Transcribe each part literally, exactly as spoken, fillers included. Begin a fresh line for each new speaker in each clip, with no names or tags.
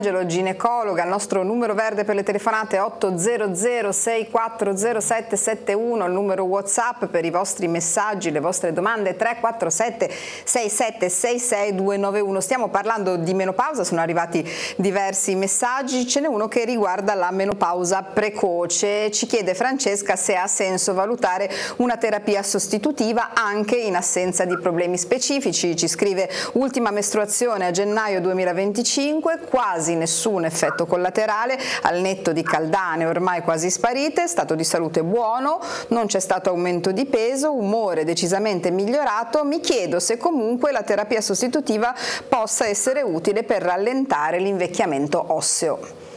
Ginecologa. Il nostro numero verde per le telefonate è otto zero zero sei quattro zero sette sette uno, il numero WhatsApp per i vostri messaggi, le vostre domande tre quattro sette sei sette sei sei due nove uno. Stiamo parlando di menopausa, sono arrivati diversi messaggi, ce n'è uno che riguarda la menopausa precoce. Ci chiede Francesca se ha senso valutare una terapia sostitutiva anche in assenza di problemi specifici. Ci scrive: ultima mestruazione a gennaio duemilaventicinque, quasi nessun effetto collaterale, al netto di caldane ormai quasi sparite, stato di salute buono, non c'è stato aumento di peso, umore decisamente migliorato. Mi chiedo se comunque la terapia sostitutiva possa essere utile per rallentare l'invecchiamento osseo.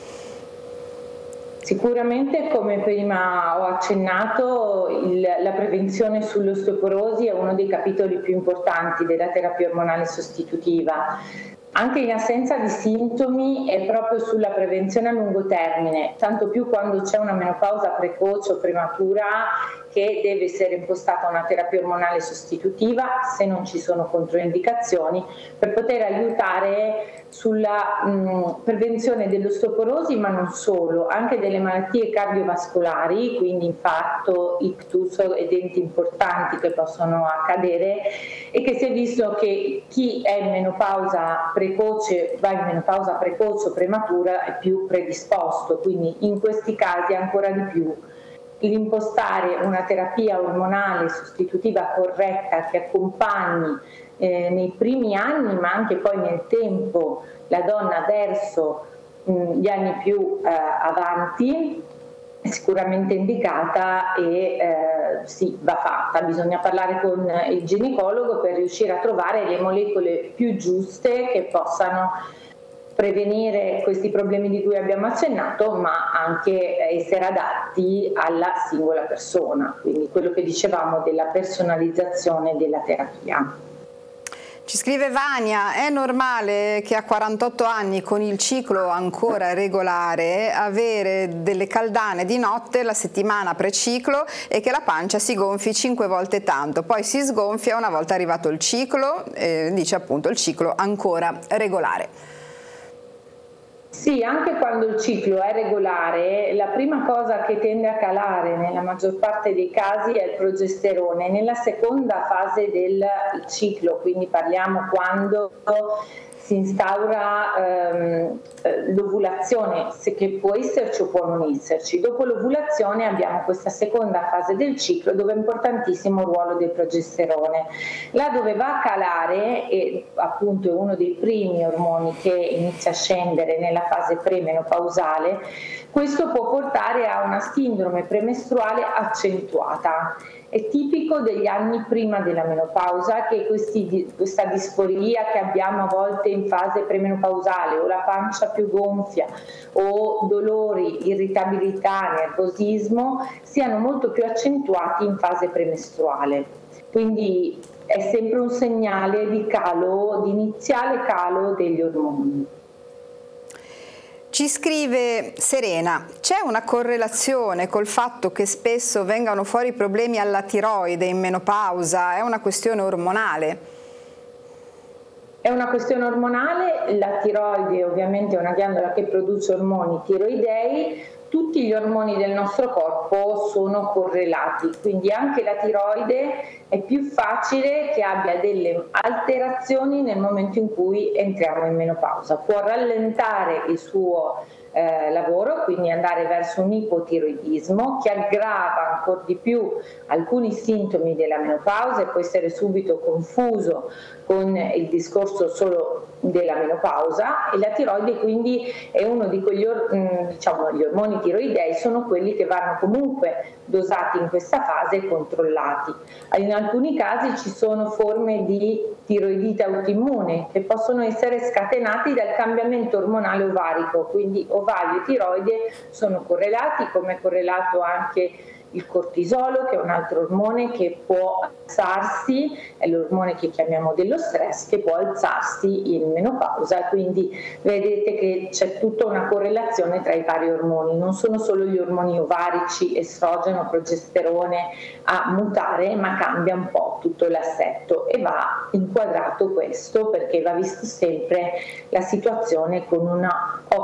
Sicuramente, come prima ho accennato, il, la prevenzione sull'osteoporosi è uno dei capitoli più importanti della terapia ormonale sostitutiva. Anche in assenza di sintomi è proprio sulla prevenzione a lungo termine, tanto più quando c'è una menopausa precoce o prematura, che deve essere impostata una terapia ormonale sostitutiva, se non ci sono controindicazioni, per poter aiutare sulla mh, prevenzione dell'osteoporosi, ma non solo, anche delle malattie cardiovascolari, quindi infarto, ictus e denti importanti che possono accadere, e che si è visto che chi è in menopausa precoce, va in menopausa precoce o prematura, è più predisposto, quindi in questi casi ancora di più. L'impostare una terapia ormonale sostitutiva corretta che accompagni eh, nei primi anni, ma anche poi nel tempo, la donna verso mh, gli anni più eh, avanti, è sicuramente indicata e eh, sì, va fatta. Bisogna parlare con il ginecologo per riuscire a trovare le molecole più giuste che possano prevenire questi problemi di cui abbiamo accennato, ma anche essere adatti alla singola persona, quindi quello che dicevamo della personalizzazione della terapia.
Ci scrive Vania: è normale che a quarantotto anni, con il ciclo ancora regolare, avere delle caldane di notte la settimana preciclo e che la pancia si gonfi cinque volte tanto, poi si sgonfia una volta arrivato il ciclo, eh, dice appunto il ciclo ancora regolare.
Sì, anche quando il ciclo è regolare, la prima cosa che tende a calare nella maggior parte dei casi è il progesterone. Nella seconda fase del ciclo, quindi parliamo quando si instaura ehm, l'ovulazione, che può esserci o può non esserci. Dopo l'ovulazione abbiamo questa seconda fase del ciclo dove è importantissimo il ruolo del progesterone. Là dove va a calare, e appunto è uno dei primi ormoni che inizia a scendere nella fase premenopausale, questo può portare a una sindrome premestruale accentuata. È tipico degli anni prima della menopausa che questi, questa disforia che abbiamo a volte in fase premenopausale, o la pancia più gonfia, o dolori, irritabilità, nervosismo, siano molto più accentuati in fase premestruale. Quindi è sempre un segnale di calo, di iniziale calo degli ormoni.
Ci scrive Serena: c'è una correlazione col fatto che spesso vengano fuori problemi alla tiroide in menopausa? È una questione ormonale?
È una questione ormonale, la tiroide ovviamente è una ghiandola che produce ormoni tiroidei, tutti gli ormoni del nostro corpo sono correlati, quindi anche la tiroide è più facile che abbia delle alterazioni nel momento in cui entriamo in menopausa. Può rallentare il suo eh, lavoro, quindi andare verso un ipotiroidismo che aggrava ancora di più alcuni sintomi della menopausa e può essere subito confuso con il discorso solo della menopausa, e la tiroide quindi è uno di quegli or- diciamo gli ormoni tiroidei sono quelli che vanno comunque dosati in questa fase e controllati. In alcuni casi ci sono forme di tiroidite autoimmune che possono essere scatenati dal cambiamento ormonale ovarico, quindi ovario e tiroide sono correlati, come è correlato anche il cortisolo, che è un altro ormone che può alzarsi, è l'ormone che chiamiamo dello stress, che può alzarsi in menopausa, quindi vedete che c'è tutta una correlazione tra i vari ormoni, non sono solo gli ormoni ovarici, estrogeno, progesterone a mutare, ma cambia un po' tutto l'assetto e va inquadrato questo perché va visto sempre la situazione con una